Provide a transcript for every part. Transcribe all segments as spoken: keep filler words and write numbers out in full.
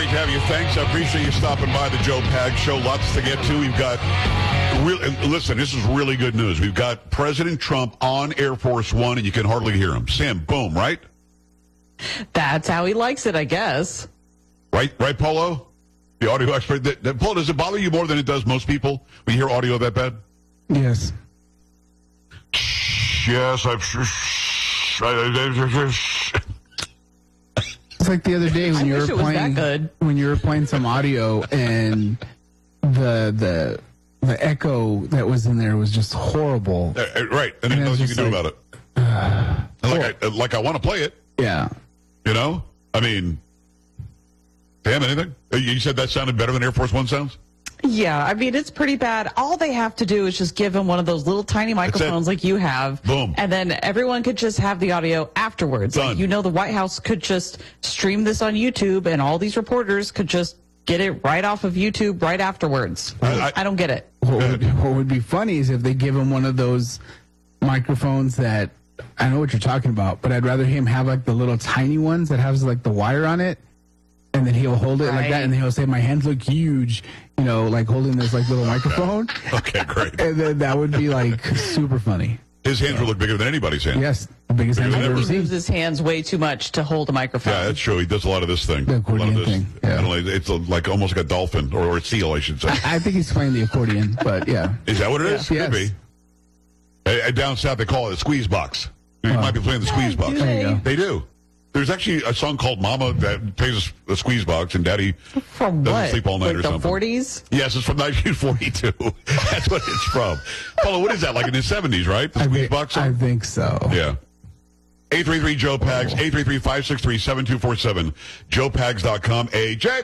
great to have you. Thanks. I appreciate you stopping by the Joe Pags Show. Lots to get to. We've got, real, listen, this is really good news. We've got President Trump on Air Force One, and you can hardly hear him. Sam, boom, right? That's how he likes it, I guess. Right, right, Polo? The audio expert. That, that, Polo, does it bother you more than it does most people when you hear audio that bad? Yes. Yes, I'm sure. It's like the other day when I you were wish it was that playing good. when you were playing some audio and the the the echo that was in there was just horrible. Uh, uh, right, and there's And nothing you it's can do just about it. Uh, like, I, like I want to play it, yeah. you know? I mean, damn, anything? Uh, You said that sounded better than Air Force One sounds? Yeah, I mean, it's pretty bad. All they have to do is just give him one of those little tiny microphones like you have. Boom. And then everyone could just have the audio afterwards. Done. Like, you know, the White House could just stream this on YouTube, and all these reporters could just get it right off of YouTube right afterwards. I- I, I- don't get it. What would, what would be funny is if they give him one of those microphones that I know what you're talking about, but I'd rather him have like the little tiny ones that has like the wire on it, and then he'll hold it like Right. that, and he'll say, "My hands look huge," you know, like holding this like little microphone, Okay, great. and then that would be like super funny. His hands would look bigger than anybody's hands. Yes, the biggest hands I've Bigger ever He seen. moves his hands way too much to hold a microphone. Yeah, that's true. He does a lot of this thing. The a lot accordion of this. thing, yeah. I don't know, it's a, like almost like a dolphin or, or a seal, I should say. I think he's playing the accordion, but yeah. Is that what it is? Yes. Could be. Uh, Down south, they call it a squeeze box. You might be playing the squeeze box. do There you go. They do. There's actually a song called Mama that plays a, a squeeze box, and Daddy From doesn't what? sleep all night like or the something. forties? Yes, it's from nineteen forty-two. That's what it's from. Paulo, what is that, like in the seventies, right? The I squeeze think, box I song? think so. Yeah. eight three three Joe Pags, eight three three, five six three, seven two four seven, joe pags dot com. A J,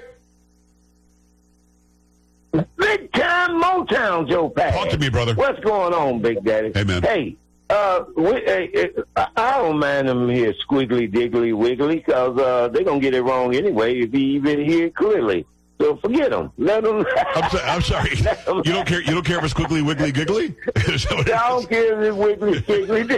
Big time Motown, Joe Pags. talk to me, brother. What's going on, Big Daddy? Hey, man. Hey, uh, we, uh, uh, I don't mind them here squiggly, diggly, wiggly, because uh, they're going to get it wrong anyway if you even hear it clearly. So forget them. Let them. I'm, so, I'm sorry. You don't care. You don't care if it's squiggly, wiggly, giggly. Is that what it I is? don't care if it's wiggly, squiggly.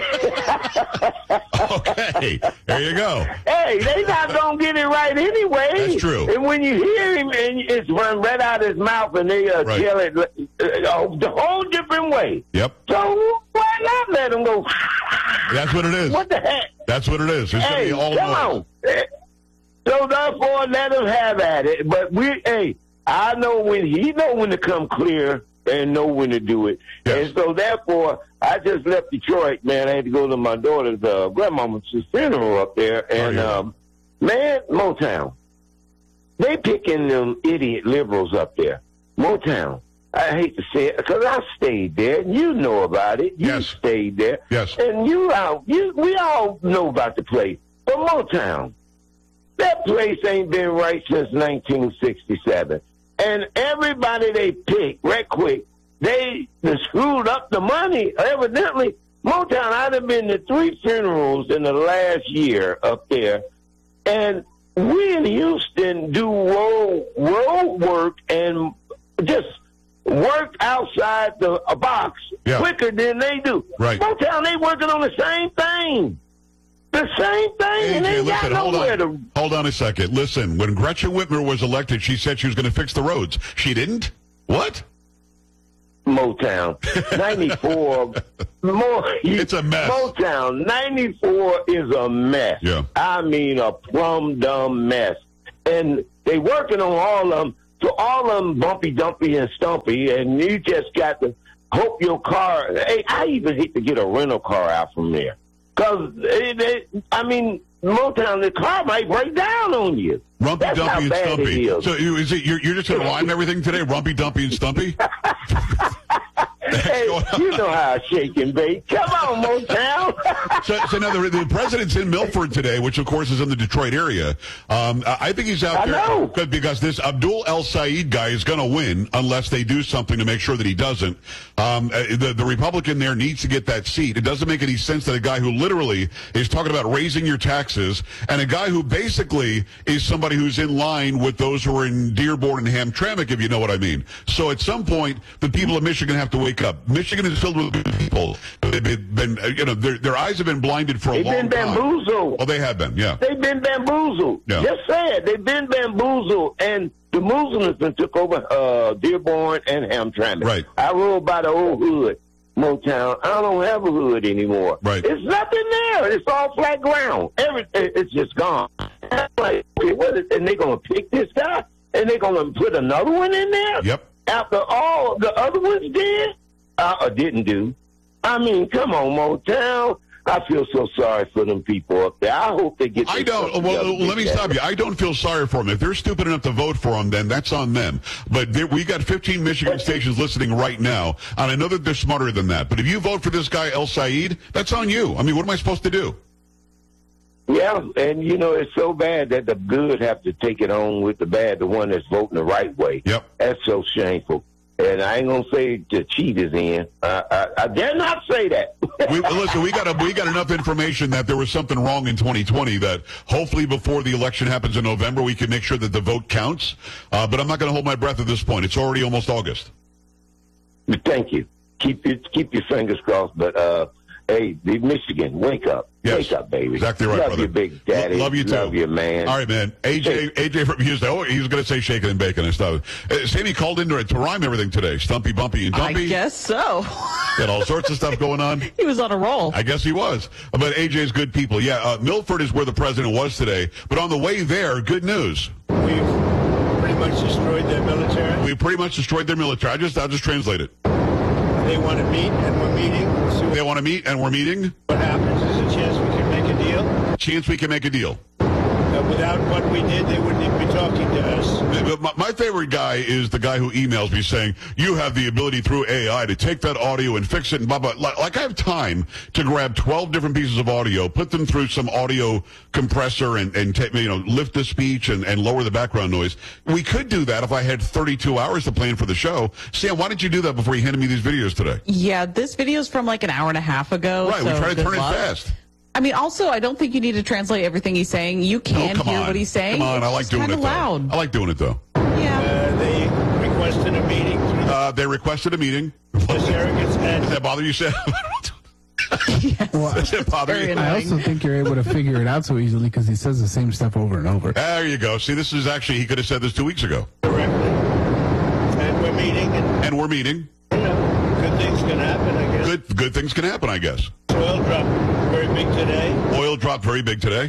Okay, there you go. Hey, they not gonna get it right anyway. That's true. And when you hear him, and it's run right out his mouth, and they uh, Right. yell it uh, uh, the whole different way. Yep, So why not let him go? that's what it is. What the heck? That's what it is. It's Hey, gonna be all come noise. on. Eh, So therefore, let him have at it. But we, hey, I know when he know when to come clear and know when to do it. Yes. And so therefore, I just left Detroit, man. I had to go to my daughter's uh, grandmama's funeral up there, and Oh, yeah. um, man, Motown, they picking them idiot liberals up there. Motown. I hate to say it because I stayed there. You know about it. You Yes. stayed there. Yes. And you out. You we all know about the place. But Motown, that place ain't been right since nineteen sixty-seven. And everybody they pick, right quick, they, they screwed up the money. Evidently, Motown, I'd have been to three funerals in the last year up there. And we in Houston do road, road work and just work outside the a box Yeah. quicker than they do. Right. Motown, they working on the same thing. The same thing, and A J, they listen, got hold nowhere on. to. Hold on a second. Listen, when Gretchen Whitmer was elected, she said she was going to fix the roads. She didn't? What? Motown. ninety-four. More, It's a mess. Motown. ninety-four is a mess. Yeah. I mean, a plumb dumb mess. And they working on all of them. So all of them bumpy, dumpy, and stumpy. And you just got to hope your car. Hey, I even hate to get a rental car out from there. Because, I mean, Motown, the car might break down on you. Rumpy, That's Dumpy, how and bad Stumpy. it is. So you, is it, you're, you're just going to rhyme everything today? Rumpy, Dumpy, and Stumpy? Hey, you know how I shake and bake. Come on, Motown. So, so now the, the president's in Milford today, which of course is in the Detroit area. Um, I I think he's out I there know. because- because this Abdul El Said guy is going to win unless they do something to make sure that he doesn't. Um, uh, the, the Republican there needs to get that seat. It doesn't make any sense that a guy who literally is talking about raising your taxes and a guy who basically is somebody who's in line with those who are in Dearborn and Hamtramck, if you know what I mean. So at some point, the people of Michigan have to wake wake up. Michigan is filled with good people. They've been, you know, their, their eyes have been blinded for a They've long been time. bamboozled. Oh, they have been, yeah. They've been bamboozled. Yeah. Just say it. They've been bamboozled. And the Muslims took over uh, Dearborn and Hamtramck. Right. I rode by the old hood, Motown. I don't have a hood anymore. Right. It's nothing there. It's all flat ground. Everything, it's just gone. I'm like, okay, what is, and they're going to pick this guy? And they're going to put another one in there? Yep. After all the other ones did? Uh, or didn't do? I mean, come on, Motown. I feel so sorry for them people up there. I hope they get. I don't. Well, let me stop you. I don't feel sorry for them. If they're stupid enough to vote for them, then that's on them. But we got fifteen Michigan stations listening right now, and I know that they're smarter than that. But if you vote for this guy El Said, that's on you. I mean, what am I supposed to do? Yeah, and you know it's so bad that the good have to take it on with the bad, the one that's voting the right way. Yep. That's so shameful. And I ain't gonna say the cheat is in. I, I, I dare not say that. we, listen, we got a, we got enough information that there was something wrong in twenty twenty that hopefully before the election happens in November, we can make sure that the vote counts. Uh, but I'm not going to hold my breath at this point. It's already almost August. Thank you. Keep your keep your fingers crossed. But uh, hey, the Michigan, wake up. Yes, wake up, baby. Exactly right, Love brother. you, Big Daddy. L- love you, too. Love you, man. All right, man. A J A J from Houston. Oh, he was going to say shaking and bacon and stuff. Uh, Sammy called in to, to rhyme everything today. Stumpy, bumpy, and dumpy. I guess so. Got all sorts of stuff going on. He was on a roll. I guess he was. But A J's good people. Yeah, uh, Milford is where the president was today. But on the way there, good news. We've pretty much destroyed their military. We pretty much destroyed their military. I just, I'll just translate it. They want to meet, and we're meeting. So They want to meet, and we're meeting. what happens is a chance we can make a deal. Chance we can make a deal. Uh, without what we did, they wouldn't even be talking to us. My, my favorite guy is the guy who emails me saying, you have the ability through A I to take that audio and fix it and blah, blah. Like, like I have time to grab twelve different pieces of audio, put them through some audio compressor and, and ta- you know, lift the speech and, and lower the background noise. We could do that if I had thirty-two hours to plan for the show. Sam, why didn't you do that before you handed me these videos today? Yeah, this video's from like an hour and a half ago. Right, so we try to good turn luck. it fast. I mean, also, I don't think you need to translate everything he's saying. You can Oh, come hear on. what he's saying. Come on, It's I like just doing it kinda though. loud. I like doing it though. Yeah. Uh, they requested a meeting through the Uh, they requested a meeting. surrogates, and Does that bother you, Sam? Yes. Does that bother Very you? annoying. I also think you're able to figure it out so easily because he says the same stuff over and over. There you go. See, this is actually, he could have said this two weeks ago. directly. And we're meeting, and And we're meeting. you know, good things can happen, I guess. Good, good things can happen, I guess. Oil dropped very big today. Oil dropped very big today.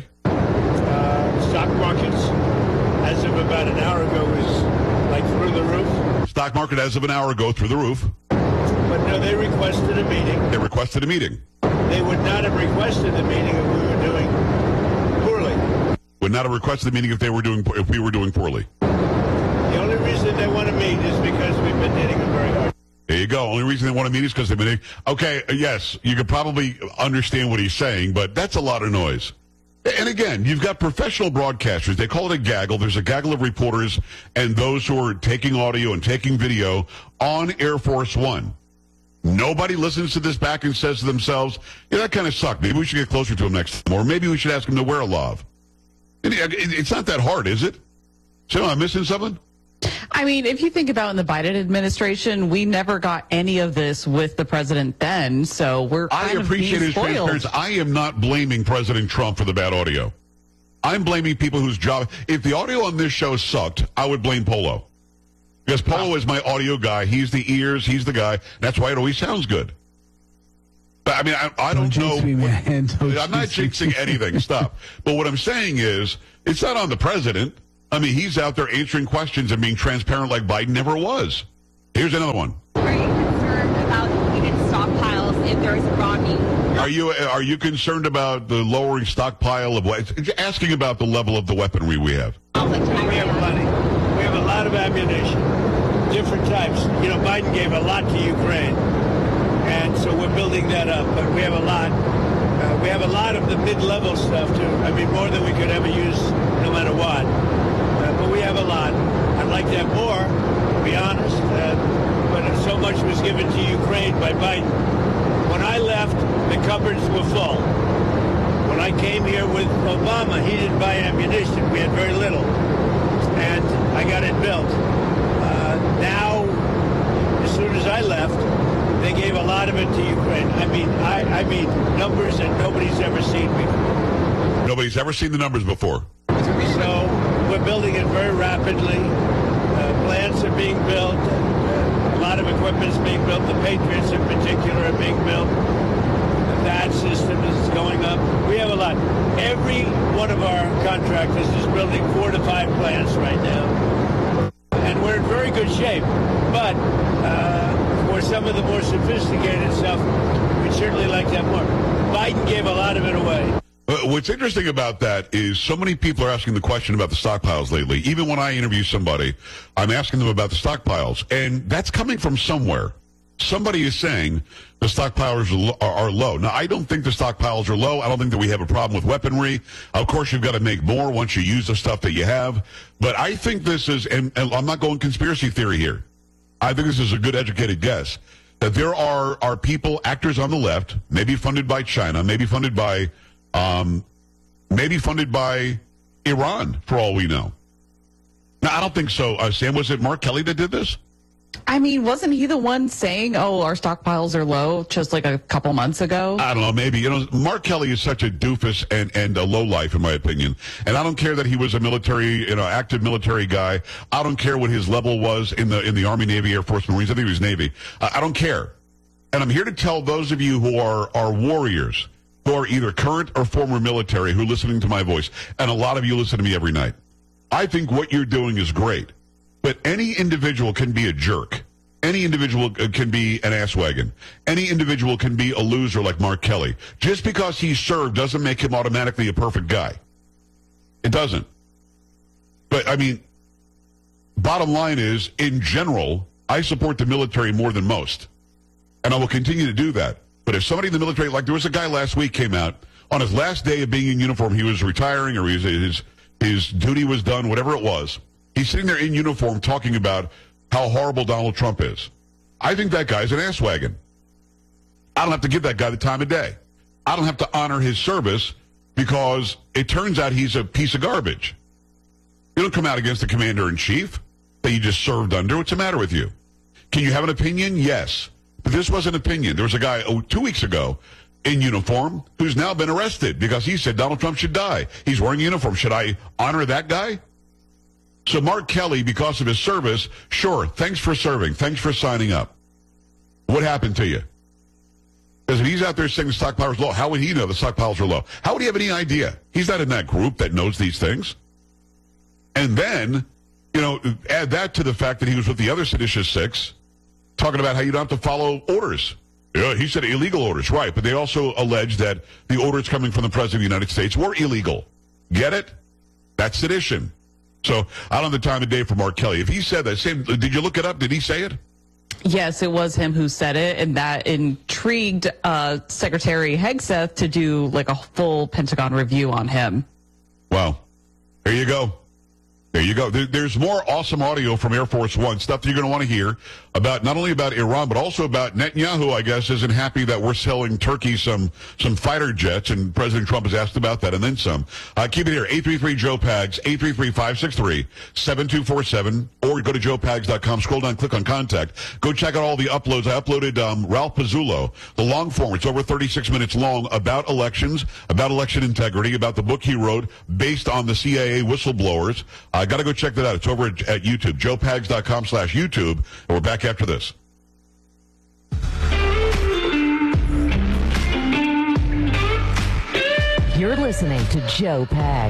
Uh, stock markets, as of about an hour ago, was like through the roof. Stock market as of an hour ago through the roof. But no, they requested a meeting. They requested a meeting. They would not have requested the meeting if we were doing poorly. Would not have requested the meeting if they were doing if we were doing poorly. The only reason they want to meet is because we've been hitting them very hard. There you go. Only reason they want to meet is because they've been. Okay, yes, you could probably understand what he's saying, but that's a lot of noise. And again, you've got professional broadcasters. They call it a gaggle. There's a gaggle of reporters and those who are taking audio and taking video on Air Force One. Nobody listens to this back and says to themselves, yeah, that kind of sucked. Maybe we should get closer to him next time. Or maybe we should ask him to wear a lav. It- it- It's not that hard, is it? So am I missing something? I mean, if you think about in the Biden administration, we never got any of this with the president then, so we're I kind of appreciate being his spoiled. transparency. I am not blaming President Trump for the bad audio. I'm blaming people whose job. If the audio on this show sucked, I would blame Polo. Because Polo is my audio guy. He's the ears. He's the guy. That's why it always sounds good. But I mean, I, I don't, Don't know. jinx me, what- man. Don't I'm not jinx me. jinxing anything. Stop. But what I'm saying is, it's not on the president. I mean, he's out there answering questions and being transparent like Biden never was. Here's another one. Are you concerned about depleted stockpiles if there's bombing? Are you are you concerned about the lowering stockpile of what? Asking about the level of the weaponry we have. Conflict in We have Iran. plenty. We have a lot of ammunition, different types. You know, Biden gave a lot to Ukraine, and so we're building that up. But we have a lot. Uh, we have a lot of the mid-level stuff too. I mean, more than we could ever use, no matter what. Uh, but we have a lot. I'd like to have more, to be honest. Uh, but so much was given to Ukraine by Biden. When I left, the cupboards were full. When I came here with Obama, he didn't buy ammunition. We had very little. And I got it built. Uh, now, as soon as I left, lot of it to Ukraine. I mean, I, I mean, numbers that nobody's ever seen before. Nobody's ever seen the numbers before. So we're building it very rapidly. Uh, plants are being built. Uh, a lot of equipment is being built. The Patriots in particular are being built. The T H A D system is going up. We have a lot. Every one of our contractors is building four to five plants right now. And we're in very good shape. But uh, for some of the more sophisticated stuff, we'd certainly like to have more. Biden gave a lot of it away. Uh, what's interesting about that is so many people are asking the question about the stockpiles lately. Even when I interview somebody, I'm asking them about the stockpiles. And that's coming from somewhere. Somebody is saying the stockpiles are, lo- are low. Now, I don't think the stockpiles are low. I don't think that we have a problem with weaponry. Of course, you've got to make more once you use the stuff that you have. But I think this is, and, and I'm not going conspiracy theory here. I think this is a good educated guess, that there are, are people, actors on the left, maybe funded by China, maybe funded by, um, maybe funded by Iran, for all we know. Now, I don't think so. Uh, Sam, was it Mark Kelly that did this? I mean, wasn't he the one saying, oh, our stockpiles are low just like a couple months ago? I don't know, maybe. You know, Mark Kelly is such a doofus and, and a lowlife, in my opinion. And I don't care that he was a military, you know, active military guy. I don't care what his level was in the in the Army, Navy, Air Force, Marines. I think he was Navy. I, I don't care. And I'm here to tell those of you who are, are warriors, who are either current or former military, who are listening to my voice, and a lot of you listen to me every night. I think what you're doing is great. But any individual can be a jerk. Any individual can be an asswagon. Any individual can be a loser like Mark Kelly. Just because he served doesn't make him automatically a perfect guy. It doesn't. But, I mean, bottom line is, in general, I support the military more than most. And I will continue to do that. But if somebody in the military, like there was a guy last week came out, on his last day of being in uniform, he was retiring or his, his, his duty was done, whatever it was. He's sitting there in uniform talking about how horrible Donald Trump is. I think that guy's an asswagon. I don't have to give that guy the time of day. I don't have to honor his service because it turns out he's a piece of garbage. You don't come out against the commander-in-chief that you just served under. What's the matter with you? Can you have an opinion? Yes. But this was an opinion. There was a guy oh, two weeks ago in uniform who's now been arrested because he said Donald Trump should die. He's wearing a uniform. Should I honor that guy? So Mark Kelly, because of his service, sure, thanks for serving. Thanks for signing up. What happened to you? Because if he's out there saying the stockpiles are low, how would he know the stockpiles are low? How would he have any idea? He's not in that group that knows these things. And then, you know, add that to the fact that he was with the other seditious six, talking about how you don't have to follow orders. Yeah, he said illegal orders, right. But they also allege that the orders coming from the President of the United States were illegal. Get it? That's sedition. So I don't have the time of day for Mark Kelly. If he said that, same, did you look it up? Did he say it? Yes, it was him who said it, and that intrigued uh, Secretary Hegseth to do like a full Pentagon review on him. Wow. There you go. There you go. There, there's more awesome audio from Air Force One, stuff that you're going to want to hear about not only about Iran, but also about Netanyahu, I guess, isn't happy that we're selling Turkey some some fighter jets, and President Trump has asked about that and then some. Uh, keep it here, eight three three, Joe Pags, eight three three, five six three, seven two four seven, or go to joe pags dot com, scroll down, click on contact. Go check out all the uploads. I uploaded um, Ralph Pizzullo, the long form. It's over thirty-six minutes long, about elections, about election integrity, about the book he wrote based on the C I A whistleblowers. I uh, got to go check that out. It's over at, at YouTube, joe pags dot com slash YouTube, and we're back after this. You're listening to Joe Pags.